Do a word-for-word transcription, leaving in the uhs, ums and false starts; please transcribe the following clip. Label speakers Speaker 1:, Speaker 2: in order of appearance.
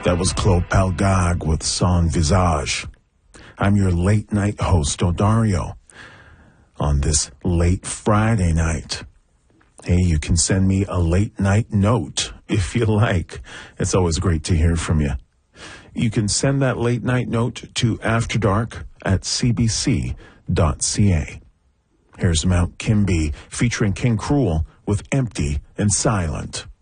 Speaker 1: That was Claude Palgag with Son Visage. I'm your late night host, Odario. On this late Friday night, hey, you can send me a late night note if you like. It's always great to hear from you. You can send that late night note to afterdark at c b c dot c a. Here's Mount Kimby featuring King Cruel with Empty and Silent.